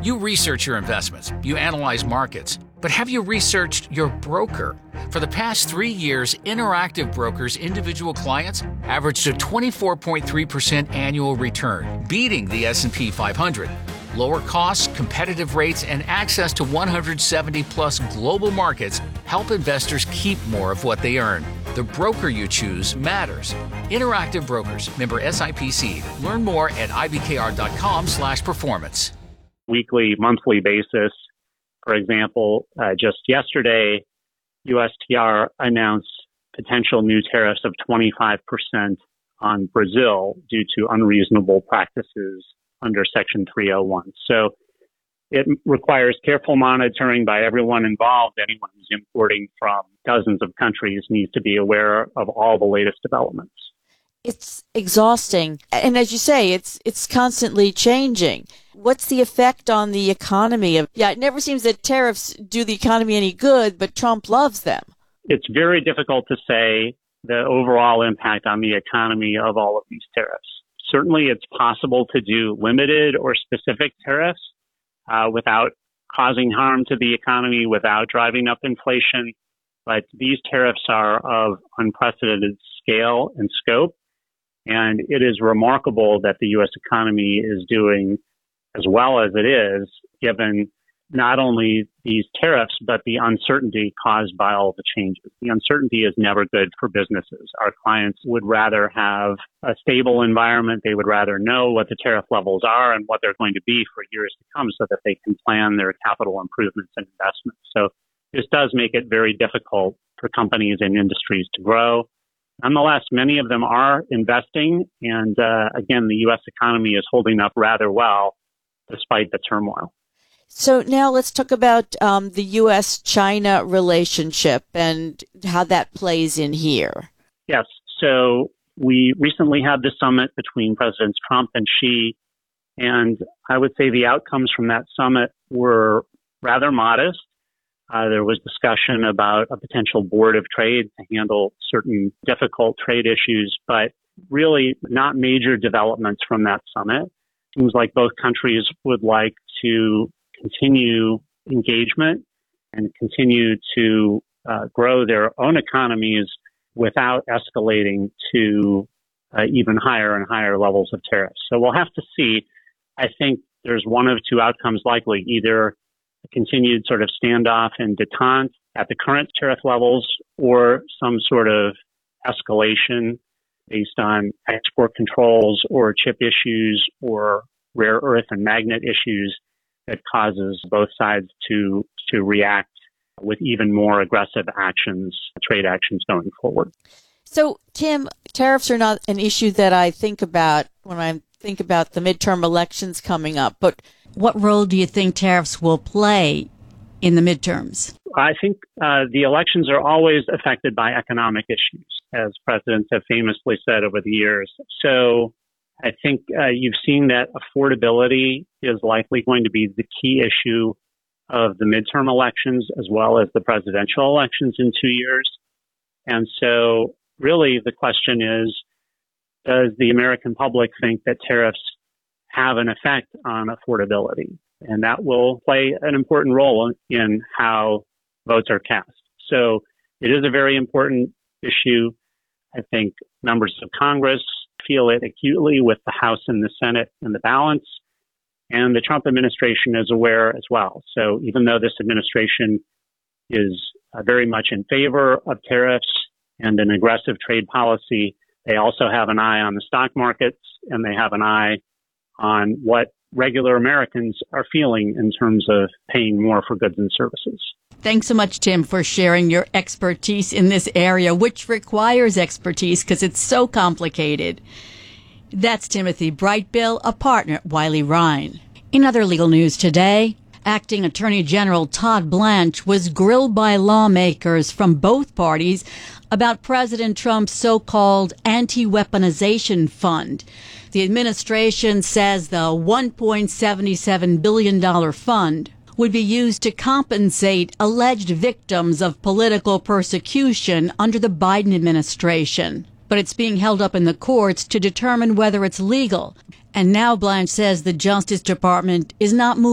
You research your investments, you analyze markets, but have you researched your broker? For the past 3 years, Interactive Brokers' individual clients averaged a 24.3% annual return, beating the S&P 500. Lower costs, competitive rates, and access to 170-plus global markets help investors keep more of what they earn. The broker you choose matters. Interactive Brokers, member SIPC. Learn more at ibkr.com/performance. Weekly, monthly basis. For example, just yesterday, USTR announced potential new tariffs of 25% on Brazil due to unreasonable practices under Section 301. So it requires careful monitoring by everyone involved. Anyone who's importing from dozens of countries needs to be aware of all the latest developments. It's exhausting. And as you say, it's constantly changing. What's the effect on the economy? It never seems that tariffs do the economy any good, but Trump loves them. It's very difficult to say the overall impact on the economy of all of these tariffs. Certainly, it's possible to do limited or specific tariffs without causing harm to the economy, without driving up inflation. But these tariffs are of unprecedented scale and scope. And it is remarkable that the U.S. economy is doing as well as it is, given not only these tariffs, but the uncertainty caused by all the changes. The uncertainty is never good for businesses. Our clients would rather have a stable environment. They would rather know what the tariff levels are and what they're going to be for years to come so that they can plan their capital improvements and investments. So this does make it very difficult for companies and industries to grow. Nonetheless, many of them are investing. And again, the U.S. economy is holding up rather well despite the turmoil. So now let's talk about the U.S.-China relationship and how that plays in here. Yes. So we recently had the summit between Presidents Trump and Xi, and I would say the outcomes from that summit were rather modest. There was discussion about a potential board of trade to handle certain difficult trade issues, but really not major developments from that summit. Seems like both countries would like to continue engagement and continue to grow their own economies without escalating to even higher and higher levels of tariffs. So we'll have to see. I think there's one of two outcomes likely, either a continued sort of standoff and detente at the current tariff levels or some sort of escalation based on export controls or chip issues or rare earth and magnet issues that causes both sides to react with even more aggressive actions, trade actions going forward. So, Tim, tariffs are not an issue that I think about when I think about the midterm elections coming up, but what role do you think tariffs will play in the midterms? I think the elections are always affected by economic issues, as presidents have famously said over the years. So I think you've seen that affordability is likely going to be the key issue of the midterm elections as well as the presidential elections in 2 years. And so really the question is, does the American public think that tariffs have an effect on affordability? And that will play an important role in how votes are cast. So it is a very important issue. I think members of Congress feel it acutely with the House and the Senate and the balance. And the Trump administration is aware as well. So even though this administration is very much in favor of tariffs and an aggressive trade policy, they also have an eye on the stock markets and they have an eye on what regular Americans are feeling in terms of paying more for goods and services. Thanks so much, Tim, for sharing your expertise in this area, which requires expertise because it's so complicated. That's Timothy Brightbill, a partner at Wiley Rein. In other legal news today, Acting Attorney General Todd Blanche was grilled by lawmakers from both parties about President Trump's so-called anti-weaponization fund. The administration says the $1.77 billion fund would be used to compensate alleged victims of political persecution under the Biden administration. But it's being held up in the courts to determine whether it's legal. And now Blanche says the Justice Department is not moving